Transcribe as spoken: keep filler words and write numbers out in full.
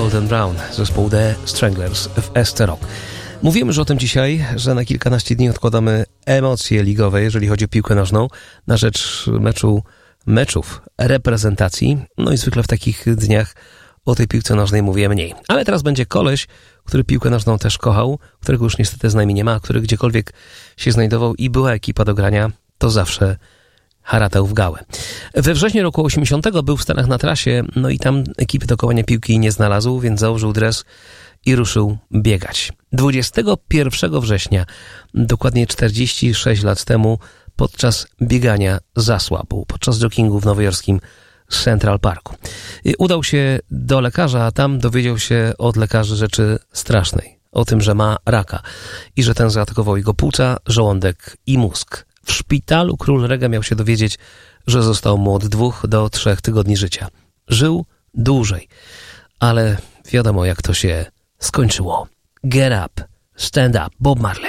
Golden Brown, zespół The Stranglers w S T Rock. Mówimy już o tym dzisiaj, że na kilkanaście dni odkładamy emocje ligowe, jeżeli chodzi o piłkę nożną, na rzecz meczu, meczów reprezentacji. No i zwykle w takich dniach o tej piłce nożnej mówię mniej. Ale teraz będzie koleś, który piłkę nożną też kochał, którego już niestety z nami nie ma, a który gdziekolwiek się znajdował i była ekipa do grania, to zawsze haratał w gałę. We wrześniu roku osiemdziesiątego był w Stanach na trasie, no i tam ekipy do kołania piłki nie znalazł, więc założył dres i ruszył biegać. dwudziestego pierwszego września, dokładnie czterdzieści sześć lat temu, podczas biegania zasłabł, podczas joggingu w nowojorskim Central Parku. Udał się do lekarza, a tam dowiedział się od lekarzy rzeczy strasznej. O tym, że ma raka i że ten zaatakował jego płuca, żołądek i mózg. W szpitalu król Rega miał się dowiedzieć, że został mu od dwóch do trzech tygodni życia. Żył dłużej, ale wiadomo jak to się skończyło. Get up, stand up, Bob Marley.